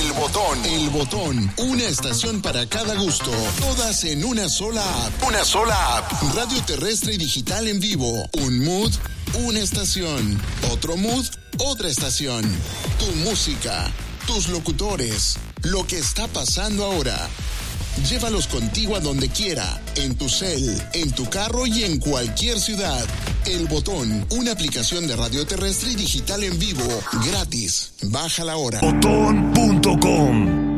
El Botón. El Botón. Una estación para cada gusto. Todas en una sola app. Una sola app. Radio terrestre y digital en vivo. Un mood, una estación. Otro mood, otra estación. Tu música, tus locutores, lo que está pasando ahora. Llévalos contigo a donde quiera, en tu cel, en tu carro y en cualquier ciudad. El Botón, una aplicación de radio terrestre y digital en vivo, gratis. Bájala ahora. Botón.com